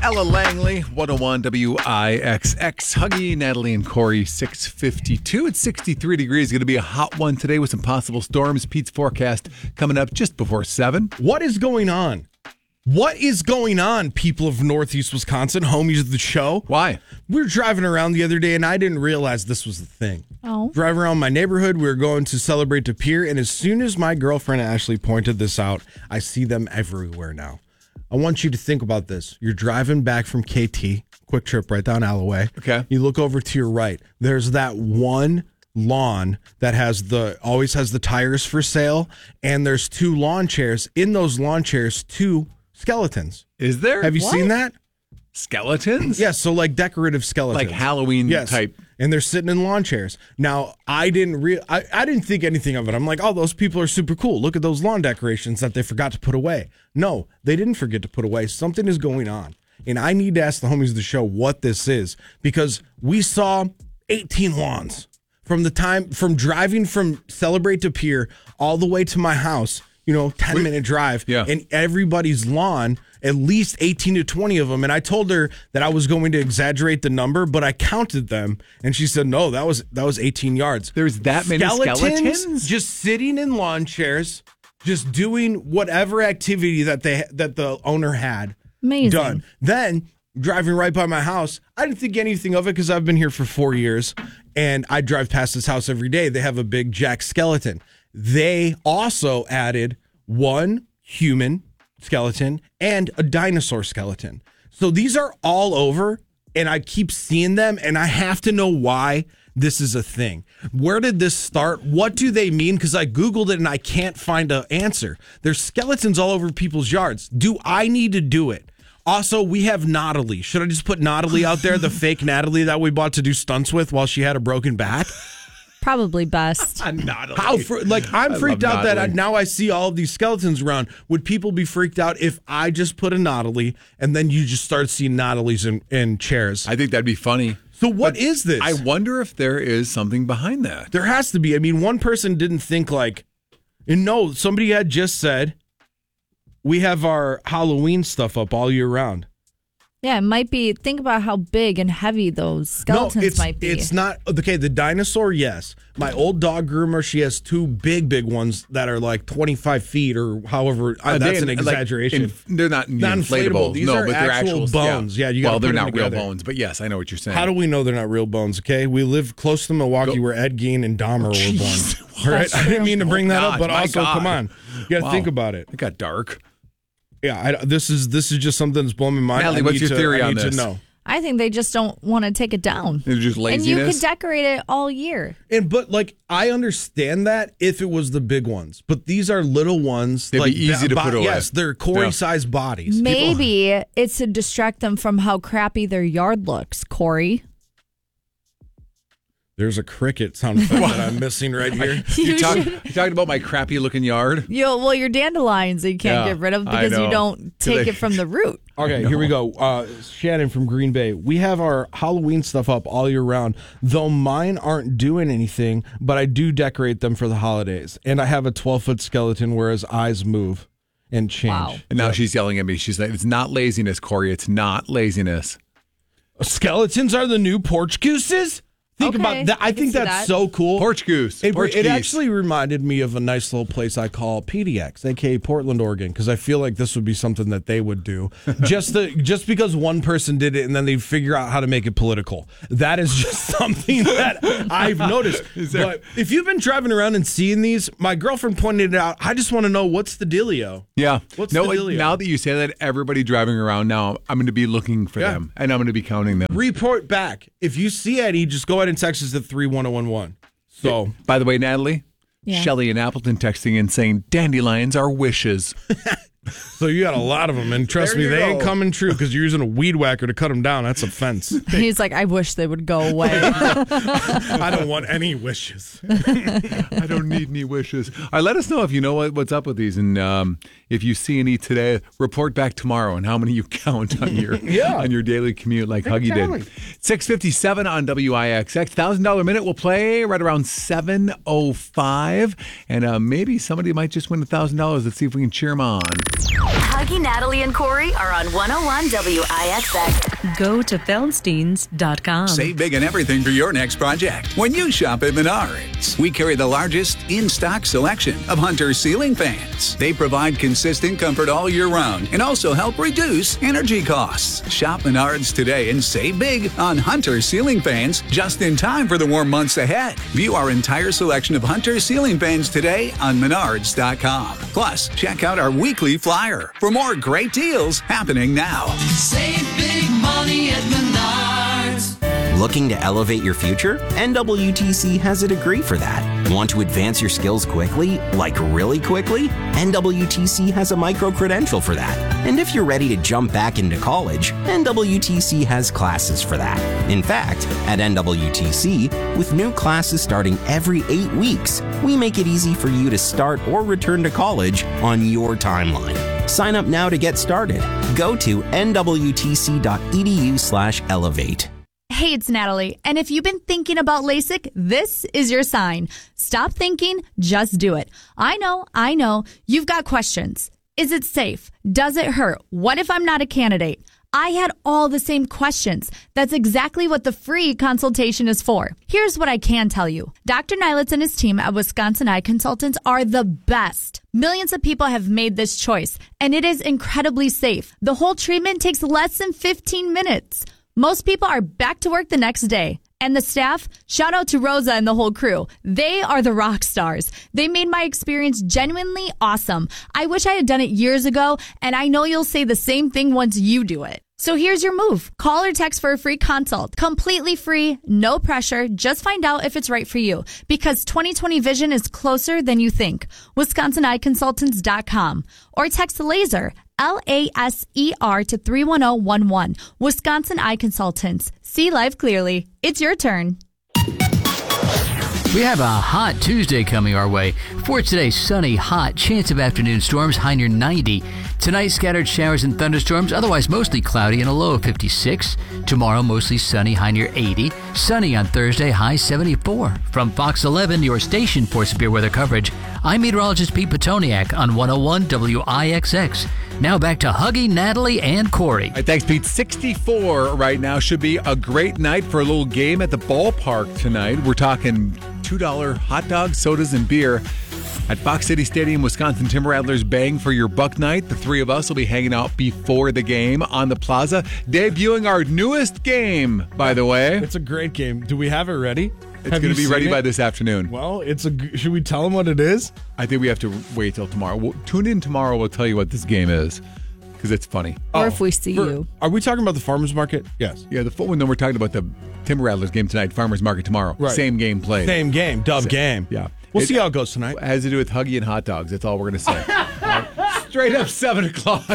Ella Langley, 101 WIXX. Huggy, Natalie, and Corey, 6:52. It's 63 degrees. Going to be a hot one today with some possible storms. Pete's forecast coming up just before 7. What is going on? What is going on, people of Northeast Wisconsin, homies of the show? Why? We were driving around the other day, and I didn't realize this was the thing. Oh. Driving around my neighborhood, we were going to celebrate De Pere, and as soon as my girlfriend Ashley pointed this out, I see them everywhere now. I want you to think about this. You're driving back from KT, quick trip right down Alloway. Okay. You look over to your right. There's that one lawn that always has the tires for sale, and there's 2 lawn chairs. In those lawn chairs, 2 skeletons. Is there? Have you seen that? Skeletons? Yes, so like decorative skeletons. Like Halloween type. And they're sitting in lawn chairs. Now, I didn't think anything of it. I'm like, oh, those people are super cool. Look at those lawn decorations that they forgot to put away. No, they didn't forget to put away. Something is going on. And I need to ask the homies of the show what this is, because we saw 18 lawns from driving from Celebrate De Pere all the way to my house. 10-minute drive, and everybody's lawn, at least 18 to 20 of them. And I told her that I was going to exaggerate the number, but I counted them, and she said, no, that was 18 yards. There's that many skeletons? Just sitting in lawn chairs, just doing whatever activity that the owner had done. Then, driving right by my house, I didn't think anything of it because I've been here for 4 years, and I drive past this house every day. They have a big jack skeleton. They also added 1 human skeleton and a dinosaur skeleton. So these are all over, and I keep seeing them, and I have to know why this is a thing. Where did this start? What do they mean? Because I Googled it, and I can't find an answer. There's skeletons all over people's yards. Do I need to do it? Also, we have Natalie. Should I just put Natalie out there, the fake Natalie that we bought to do stunts with while she had a broken back? Probably best. I'm freaked out that now I see all of these skeletons around. Would people be freaked out if I just put a Natalie and then you just start seeing Natalies in chairs? I think that'd be funny. So what is this? I wonder if there is something behind that. There has to be. I mean, one person didn't think somebody had just said, we have our Halloween stuff up all year round. Yeah, it might be. Think about how big and heavy those skeletons might be. It's not. Okay, the dinosaur, yes. My old dog groomer, she has 2 big ones that are like 25 feet or however. That's an exaggeration. They're not inflatable. These are but they're actual bones. Yeah, they're not real bones. But yes, I know what you're saying. How do we know they're not real bones? Okay, we live close to Milwaukee where Ed Gein and Dahmer were born. All right, I didn't mean to bring that up, but also, come on. You got to think about it. It got dark. Yeah, this is just something that's blowing my mind. Natalie, what's your theory on this? I need to know. I think they just don't want to take it down. It's just laziness. And you could decorate it all year. But I understand that if it was the big ones, but these are little ones. They'd be easy to put away. Yes, they're Corey-sized bodies. Maybe it's to distract them from how crappy their yard looks, Corey. There's a cricket sound effect that I'm missing right here. You're talking about my crappy looking yard? Your dandelions that you can't get rid of because you don't take it from the root. Okay, here we go. Shannon from Green Bay. We have our Halloween stuff up all year round, though mine aren't doing anything, but I do decorate them for the holidays. And I have a 12-foot skeleton where his eyes move and change. Wow. And now she's yelling at me. She's like, it's not laziness, Corey. It's not laziness. Skeletons are the new porch gooses? Think about that. I think that's so cool. Porch goose. It actually reminded me of a nice little place I call PDX, aka Portland, Oregon, because I feel like this would be something that they would do. just because one person did it and then they figure out how to make it political. That is just something that I've noticed. But if you've been driving around and seeing these, my girlfriend pointed it out. I just want to know, what's the dealio? Yeah. What's the dealio? Now that you say that, everybody driving around now, I'm going to be looking for them, and I'm going to be counting them. Report back. If you see Eddie, just go ahead and text us at 31011. So, by the way, Natalie, Shelly in Appleton texting in saying dandelions are wishes. So you got a lot of them, and trust me, they ain't coming true because you're using a weed whacker to cut them down. That's a fence. He's like, I wish they would go away. I don't want any wishes. I don't need any wishes. All right, let us know if you know what's up with these, and if you see any today, report back tomorrow and how many you count on your on your daily commute like Huggy did. 6:57 on WIXX. $1,000 minute will play right around 7:05, and maybe somebody might just win $1,000. Let's see if we can cheer them on. Huggy, Natalie, and Corey are on 101 WIXX. Go to Feldsteins.com. Save big on everything for your next project when you shop at Menards. We carry the largest in-stock selection of Hunter ceiling fans. They provide consistent comfort all year round and also help reduce energy costs. Shop Menards today and save big on Hunter ceiling fans just in time for the warm months ahead. View our entire selection of Hunter ceiling fans today on Menards.com. Plus, check out our weekly flyer for more great deals happening now. Save big money at Menards. Looking to elevate your future? NWTC has a degree for that. Want to advance your skills quickly? Like really quickly? NWTC has a micro-credential for that. And if you're ready to jump back into college, NWTC has classes for that. In fact, at NWTC, with new classes starting every 8 weeks, we make it easy for you to start or return to college on your timeline. Sign up now to get started. Go to nwtc.edu/elevate. Hey, it's Natalie, and if you've been thinking about LASIK, this is your sign. Stop thinking, just do it. I know, you've got questions. Is it safe? Does it hurt? What if I'm not a candidate? I had all the same questions. That's exactly what the free consultation is for. Here's what I can tell you. Dr. Nilitz and his team at Wisconsin Eye Consultants are the best. Millions of people have made this choice, and it is incredibly safe. The whole treatment takes less than 15 minutes. Most people are back to work the next day. And the staff, shout out to Rosa and the whole crew. They are the rock stars. They made my experience genuinely awesome. I wish I had done it years ago, and I know you'll say the same thing once you do it. So here's your move. Call or text for a free consult. Completely free, no pressure. Just find out if it's right for you. Because 20/20 vision is closer than you think. WisconsinEyeConsultants.com. Or text LASER, LASER to 31011. Wisconsin Eye Consultants. See life clearly. It's your turn. We have a hot Tuesday coming our way. For today, sunny, hot, chance of afternoon storms, high near 90. Tonight, scattered showers and thunderstorms, otherwise mostly cloudy and a low of 56. Tomorrow, mostly sunny, high near 80. Sunny on Thursday, high 74. From Fox 11, your station for severe weather coverage, I'm meteorologist Pete Petoniak on 101 WIXX. Now back to Huggy, Natalie, and Corey. All right, thanks, Pete. 64 right now. Should be a great night for a little game at the ballpark tonight. We're talking $2 hot dogs, sodas, and beer at Fox City Stadium. Wisconsin Timber Rattlers bang for your buck night. The three of us will be hanging out before the game on the plaza, debuting our newest game, by the way. It's a great game. Do we have it ready? It's going to be ready by this afternoon. Well, should we tell them what it is? I think we have to wait till tomorrow. Tune in tomorrow. We'll tell you what this game is because it's funny. Or if we see you. Are we talking about the farmer's market? Yes. Yeah, no, we're talking about the Timber Rattlers game tonight, farmer's market tomorrow. Right. Same game played. Same game. Game. Yeah. We'll see how it goes tonight. It has to do with Huggy and hot dogs. That's all we're going to say. Straight up 7 o'clock.